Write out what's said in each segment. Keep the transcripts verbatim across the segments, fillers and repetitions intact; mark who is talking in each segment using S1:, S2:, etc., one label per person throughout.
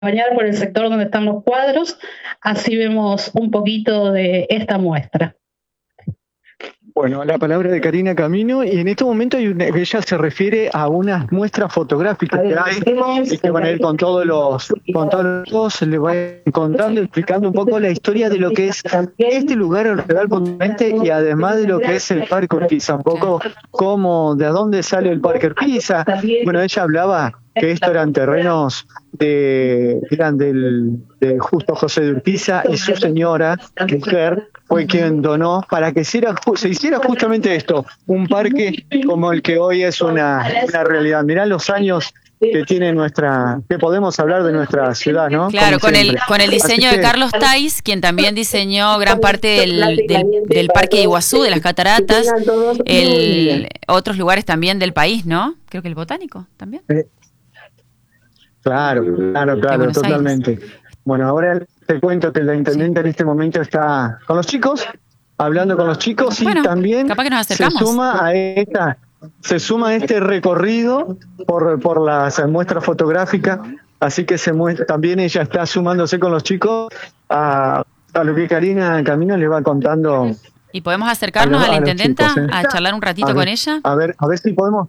S1: acompañar por el sector donde están los cuadros, así vemos un poquito de esta muestra.
S2: Bueno, la palabra de Karina Camino, y en este momento hay una, ella se refiere a unas muestras fotográficas que hay y que van a ir con todos los, con todos los, le va contando, explicando un poco la historia de lo que es este lugar real puntualmente y además de lo que es el Parque Urquiza, un poco cómo, de dónde sale el Parque Urquiza. Bueno, ella hablaba que estos eran terrenos de, eran del, de Justo José de Urquiza y su señora, mujer, fue quien donó para que se hiciera, se hiciera justamente esto, un parque como el que hoy es una, una realidad. Mirá los años que tiene nuestra, que podemos hablar de nuestra ciudad, ¿no?
S3: Claro, con el, con el diseño que, de Carlos Tais, quien también diseñó gran parte del, del, del Parque de Iguazú, de las cataratas, el, otros lugares también del país, ¿no? Creo que el Botánico también.
S2: Eh, claro, claro, claro, totalmente. Aires. Bueno, ahora te cuento que la intendente sí. en este momento está con los chicos, hablando con los chicos y bueno, también
S3: capaz que nos
S2: se suma a esta, se suma a este recorrido por, por las muestras fotográficas, así que se muestra, también ella está sumándose con los chicos a, a lo que Karina Camino le va contando.
S3: ¿Y podemos acercarnos a, los, a la intendenta chicos, ¿eh? a charlar un ratito
S2: ver,
S3: con ella?
S2: A ver, a ver si podemos.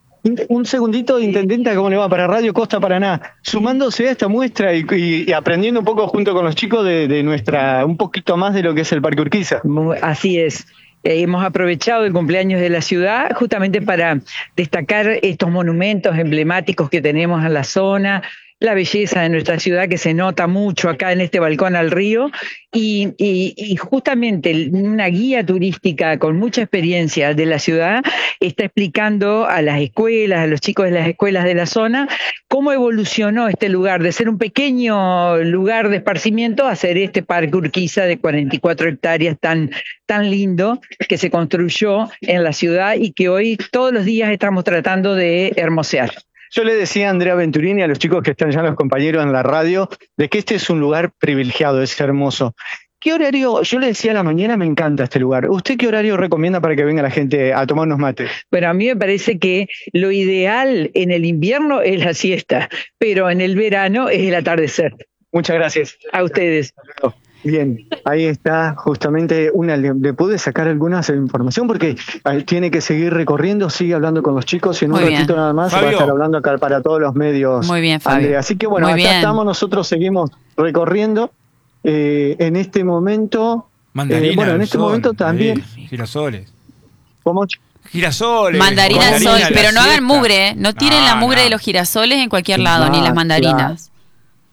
S2: Un segundito, intendenta, ¿cómo le va? Para Radio Costa Paraná, sumándose a esta muestra y, y, y aprendiendo un poco junto con los chicos de, de nuestra, un poquito más de lo que es el Parque Urquiza.
S4: Así es. Eh, hemos aprovechado el cumpleaños de la ciudad justamente para destacar estos monumentos emblemáticos que tenemos en la zona, la belleza de nuestra ciudad que se nota mucho acá en este balcón al río y, y, y justamente una guía turística con mucha experiencia de la ciudad está explicando a las escuelas, a los chicos de las escuelas de la zona, cómo evolucionó este lugar de ser un pequeño lugar de esparcimiento a ser este Parque Urquiza de cuarenta y cuatro hectáreas tan, tan lindo que se construyó en la ciudad y que hoy todos los días estamos tratando de hermosear.
S2: Yo le decía a Andrea Venturini, a los chicos que están ya los compañeros en la radio, de que este es un lugar privilegiado, es hermoso. ¿Qué horario? Yo le decía a la mañana, me encanta este lugar. ¿Usted qué horario recomienda para que venga la gente a tomar unos mates?
S4: Bueno, a mí me parece que lo ideal en el invierno es la siesta, pero en el verano es el atardecer.
S2: Muchas gracias.
S4: A ustedes.
S2: Bien, ahí está justamente una, le, le pude sacar algunas información porque tiene que seguir recorriendo, sigue hablando con los chicos y en un Muy ratito bien. nada más Fabio. va a estar hablando acá para todos los medios.
S3: Muy bien, Fabio.
S2: Andrea. Así que bueno, Muy acá bien. estamos, nosotros seguimos recorriendo. Eh, en este momento,
S5: Mandarina,
S2: eh, bueno, en este
S5: sol,
S2: momento también.
S5: Eh, girasoles.
S2: ¿Cómo?
S5: Girasoles.
S3: Mandarina al sol, pero no hagan mugre, no tiren no, la mugre no. de los girasoles en cualquier lado, no, ni las mandarinas.
S2: Claro.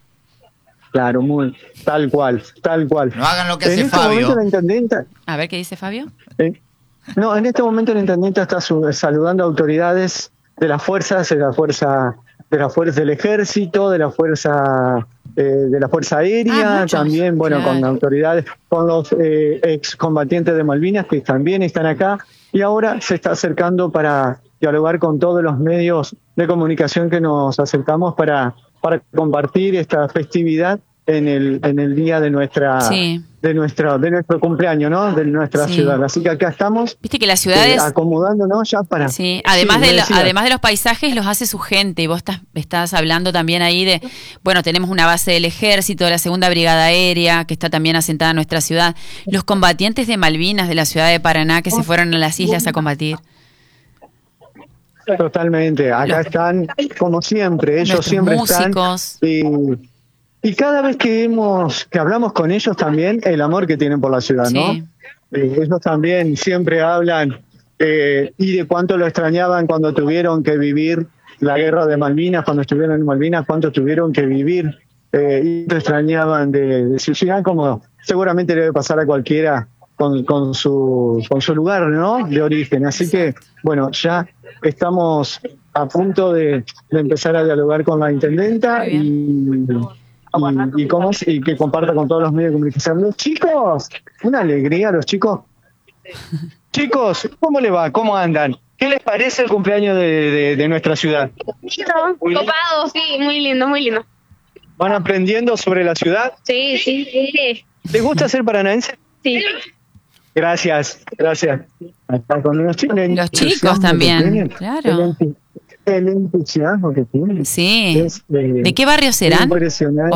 S2: Claro, muy, tal cual, tal cual.
S6: No hagan lo que
S2: en
S6: hace
S2: este
S6: Fabio.
S2: Momento la intendenta,
S3: a ver, ¿qué dice Fabio?
S2: Eh, no, en este momento la intendenta está su, saludando a autoridades de las fuerzas, de la fuerza, de la fuerza del ejército, de la fuerza, eh, de la fuerza aérea, ah, también, bueno, claro. con autoridades, con los eh, excombatientes de Malvinas que también están acá y ahora se está acercando para dialogar con todos los medios de comunicación que nos acercamos para para compartir esta festividad en el en el día de nuestra sí. de nuestro de nuestro cumpleaños, ¿no? De nuestra sí. ciudad. Así que acá estamos.
S3: Viste que las ciudades
S2: eh, acomodándonos ya para.
S3: Sí. Además sí, de lo, además de los paisajes los hace su gente. Y vos estás estás hablando también ahí de, bueno, tenemos una base del ejército, de la segunda brigada aérea que está también asentada en nuestra ciudad. Los combatientes de Malvinas de la ciudad de Paraná que se fueron a las islas a combatir.
S2: Totalmente, acá están como siempre, ellos siempre
S3: músicos.
S2: están y, y cada vez que hemos que hablamos con ellos también el amor que tienen por la ciudad, sí. ¿no? Eh, ellos también siempre hablan eh, y de cuánto lo extrañaban cuando tuvieron que vivir la guerra de Malvinas, cuando estuvieron en Malvinas, cuánto tuvieron que vivir eh, y lo extrañaban de, de su ciudad, como seguramente le debe pasar a cualquiera con, con su con su lugar, ¿no? De origen. Así que, bueno, ya estamos a punto de, de empezar a dialogar con la intendenta y, y, y, cómo, y que comparta con todos los medios de comunicación. Los chicos, una alegría, los chicos. Chicos, ¿cómo le va? ¿Cómo andan? ¿Qué les parece el cumpleaños de, de, de nuestra ciudad?
S7: Lindo, copado, sí, muy lindo, muy lindo.
S2: ¿Van aprendiendo sobre la ciudad?
S7: Sí, sí, sí.
S2: ¿Les gusta ser paranaense?
S7: Sí.
S2: Gracias, gracias. Con los chicos,
S3: los chicos también, claro.
S2: el entusiasmo que tienen.
S3: Sí.
S2: Es, eh,
S3: ¿De qué barrio serán?
S2: impresionante.